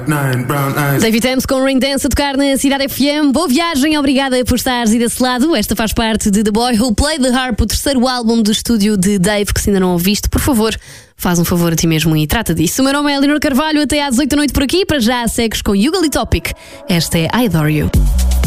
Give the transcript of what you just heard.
David Thames com Rain Dance a tocar na Cidade FM. Boa viagem, obrigada por estares aí desse lado. Esta faz parte de The Boy Who Played the Harp, o terceiro álbum do estúdio de Dave, que se ainda não ouviste, por favor, faz um favor a ti mesmo e trata disso. O meu nome é Leonor Carvalho, até às 8 da noite por aqui. Para já segues com Yugali Topic. Esta é I Adore You.